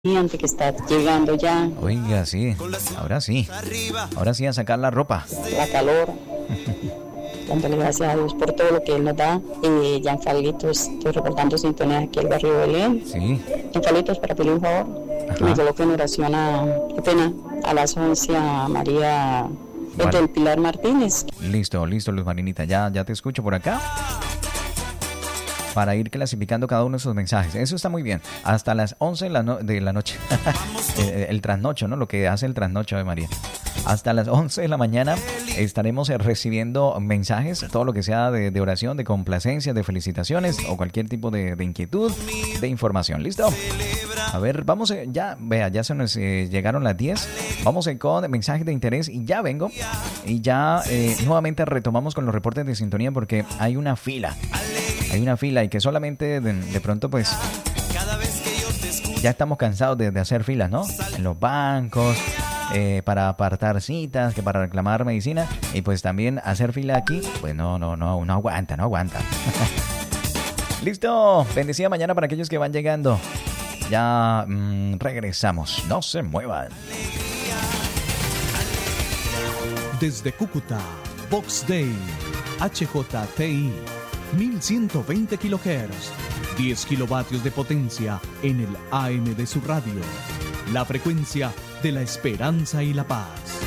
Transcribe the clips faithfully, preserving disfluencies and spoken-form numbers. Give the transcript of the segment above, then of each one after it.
Gente que está llegando ya. Oiga, sí, ahora sí, ahora sí a sacar la ropa. La calor. Dándole gracias a Dios por todo lo que Él nos da. Eh, Giancarlitos, estoy reportando sintonía aquí al barrio de Belén. Sí. Giancarlitos, para pedirle un favor, Ajá. que me coloque en oración a, qué pena, a las once a María Vale. del Pilar Martínez. Listo, listo, Luz Marinita, ya, ya te escucho por acá. Para ir clasificando cada uno de esos mensajes. Eso está muy bien. Hasta las once de la, no- de la noche. el, el trasnocho, ¿no? Lo que hace el trasnocho de María. Hasta las once de la mañana estaremos eh, recibiendo mensajes, todo lo que sea de, de oración, de complacencia, de felicitaciones o cualquier tipo de, de inquietud, de información. ¿Listo? A ver, vamos, eh, ya, vea, ya se nos eh, llegaron las diez. Vamos eh, con mensajes de interés y ya vengo. Y ya eh, nuevamente retomamos con los reportes de sintonía porque hay una fila. Hay una fila y que solamente de, de pronto pues ya estamos cansados de, de hacer filas, ¿no? En los bancos, eh, para apartar citas, que para reclamar medicina y pues también hacer fila aquí, pues no, no, no, no aguanta, no aguanta. Listo, bendecida mañana para aquellos que van llegando. Ya mmm, regresamos, no se muevan. Desde Cúcuta, Box Day, H J T I. mil ciento veinte kilohertz, diez kilovatios de potencia en el A M de su radio. La frecuencia de la esperanza y la paz.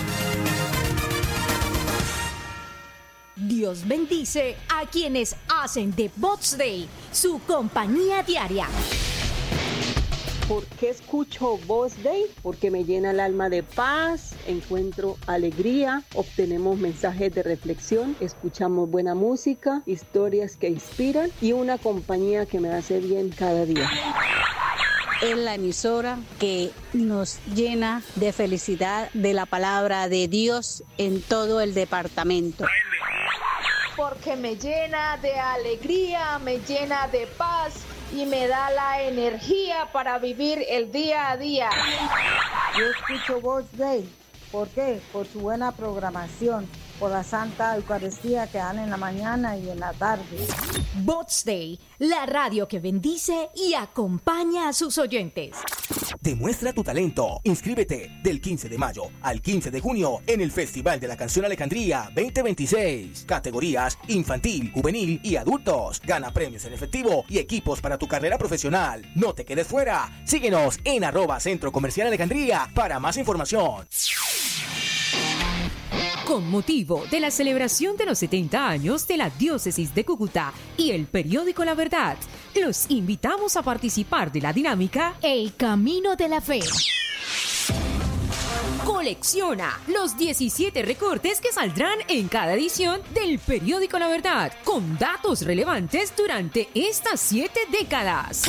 Dios bendice a quienes hacen de Box Day su compañía diaria. ¿Por qué escucho Voz Day? Porque me llena el alma de paz, encuentro alegría, obtenemos mensajes de reflexión, escuchamos buena música, historias que inspiran y una compañía que me hace bien cada día. Es la emisora que nos llena de felicidad de la palabra de Dios en todo el departamento. Porque me llena de alegría, me llena de paz y me da la energía para vivir el día a día. Yo escucho Voz Day. ¿Por qué? Por su buena programación, por la Santa Eucaristía que dan en la mañana y en la tarde. Box Day, la radio que bendice y acompaña a sus oyentes. Demuestra tu talento. Inscríbete del quince de mayo al quince de junio en el Festival de la Canción Alejandría veinte veintiséis. Categorías infantil, juvenil y adultos. Gana premios en efectivo y equipos para tu carrera profesional. No te quedes fuera. Síguenos en arroba Centro Comercial Alejandría para más información. Con motivo de la celebración de los setenta años de la Diócesis de Cúcuta y el periódico La Verdad, los invitamos a participar de la dinámica El Camino de la Fe. Colecciona los diecisiete recortes que saldrán en cada edición del periódico La Verdad, con datos relevantes durante estas siete décadas.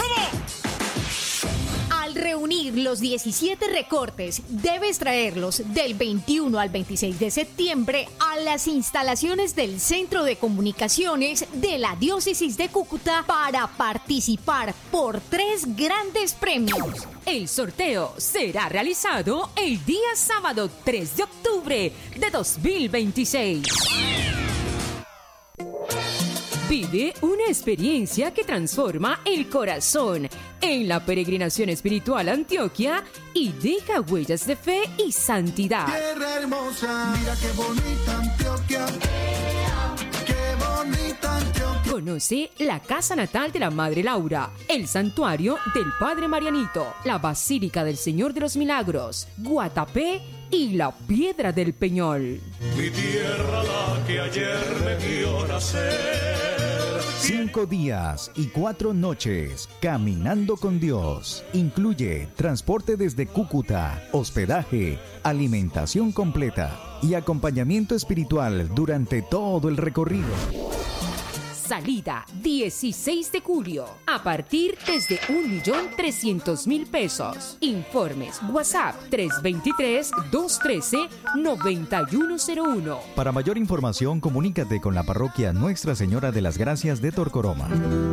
Al reunir los diecisiete recortes, debes traerlos del veintiuno al veintiséis de septiembre a las instalaciones del Centro de Comunicaciones de la Diócesis de Cúcuta para participar por tres grandes premios. El sorteo será realizado el día sábado tres de octubre de dos mil veintiséis. Vive una experiencia que transforma el corazón en la peregrinación espiritual a Antioquia y deja huellas de fe y santidad. Tierra hermosa, mira qué bonita Antioquia, qué bonita Antioquia. Conoce la casa natal de la Madre Laura, el santuario del Padre Marianito, la Basílica del Señor de los Milagros, Guatapé y la Piedra del Peñol. Mi tierra, la que ayer me vio nacer. Cinco días y cuatro noches caminando con Dios. Incluye transporte desde Cúcuta, hospedaje, alimentación completa y acompañamiento espiritual durante todo el recorrido. Salida dieciséis de julio, a partir desde un millón trescientos mil pesos. Informes WhatsApp tres dos tres, dos uno tres, nueve uno cero uno. Para mayor información, comunícate con la parroquia Nuestra Señora de las Gracias de Torcoroma.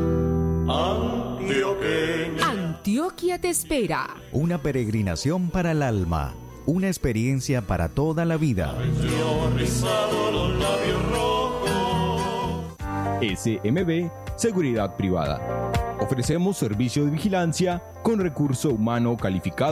Antioqueña. Antioquia te espera. Una peregrinación para el alma, una experiencia para toda la vida. Yo rizado los labios rojos. S M B Seguridad Privada. Ofrecemos servicio de vigilancia con recurso humano calificado.